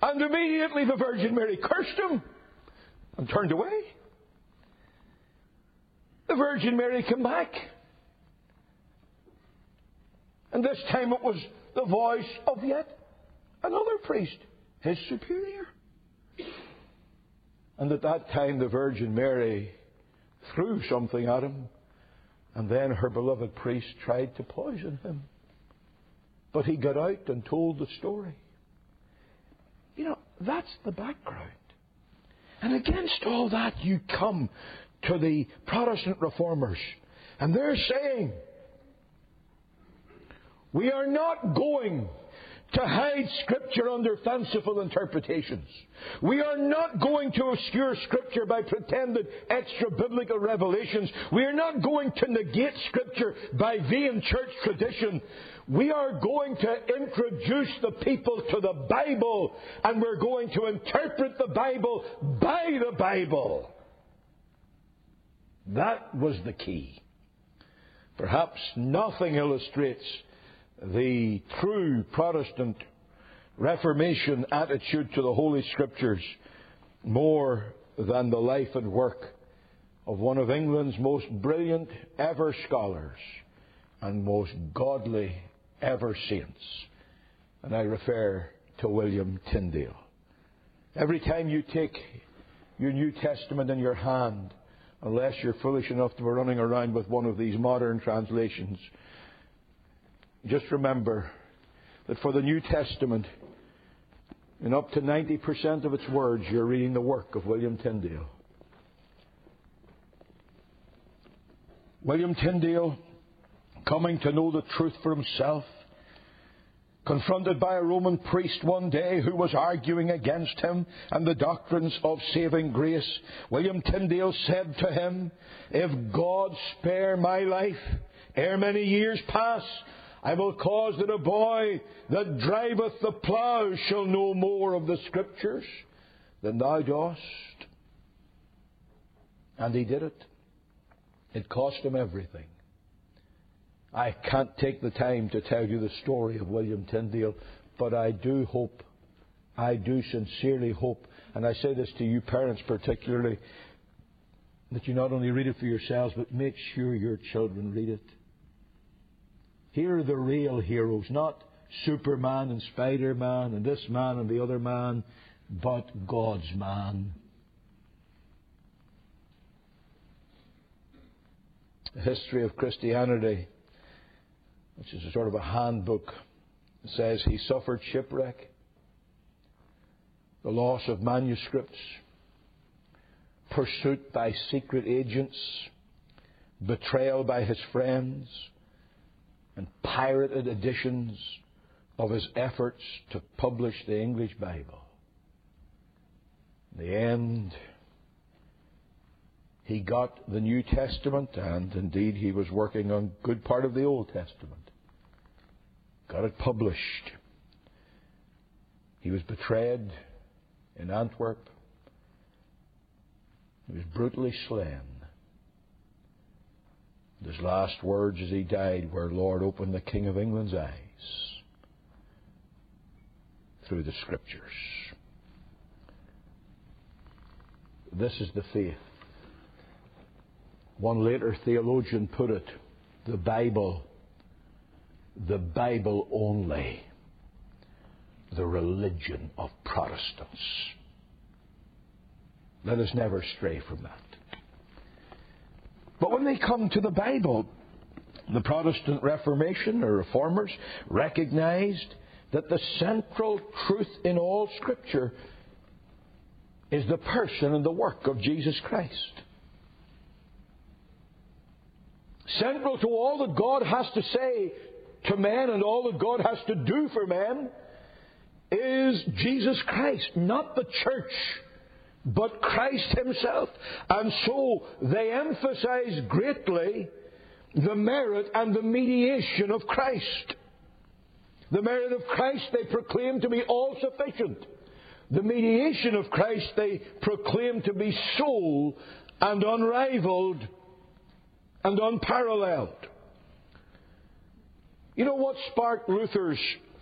And immediately the Virgin Mary cursed him and turned away. The Virgin Mary came back. And this time it was the voice of yet another priest, his superior. And at that time the Virgin Mary threw something at him, and then her beloved priest tried to poison him. But he got out and told the story. You know, that's the background. And against all that you come to the Protestant reformers, and they're saying, we are not going to hide Scripture under fanciful interpretations. We are not going to obscure Scripture by pretended extra-biblical revelations. We are not going to negate Scripture by vain church tradition. We are going to introduce the people to the Bible, and we're going to interpret the Bible by the Bible. That was the key. Perhaps nothing illustrates the true Protestant Reformation attitude to the Holy Scriptures more than the life and work of one of England's most brilliant ever scholars and most godly ever saints. And I refer to William Tyndale. Every time you take your New Testament in your hand, unless you're foolish enough to be running around with one of these modern translations, just remember that for the New Testament, in up to 90% of its words, you're reading the work of William Tyndale. William Tyndale, coming to know the truth for himself, confronted by a Roman priest one day who was arguing against him and the doctrines of saving grace, William Tyndale said to him, "If God spare my life ere many years pass, I will cause that a boy that driveth the plough shall know more of the Scriptures than thou dost." And he did it. It cost him everything. I can't take the time to tell you the story of William Tyndale, but I do sincerely hope, and I say this to you parents particularly, that you not only read it for yourselves, but make sure your children read it. Here are the real heroes, not Superman and Spider-Man and this man and the other man, but God's man. The History of Christianity, which is a sort of a handbook, says he suffered shipwreck, the loss of manuscripts, pursuit by secret agents, betrayal by his friends, and pirated editions of his efforts to publish the English Bible. In the end, he got the New Testament, and indeed he was working on a good part of the Old Testament. Got it published. He was betrayed in Antwerp. He was brutally slain. His last words as he died were, "Lord, open the King of England's eyes through the Scriptures." This is the faith. One later theologian put it, the Bible only, the religion of Protestants. Let us never stray from that. But when they come to the Bible, the Protestant Reformation or Reformers recognized that the central truth in all Scripture is the person and the work of Jesus Christ. Central to all that God has to say to men and all that God has to do for men is Jesus Christ, not the church, but Christ Himself. And so they emphasize greatly the merit and the mediation of Christ. The merit of Christ they proclaim to be all-sufficient. The mediation of Christ they proclaim to be sole and unrivaled and unparalleled. You know what sparked Luther's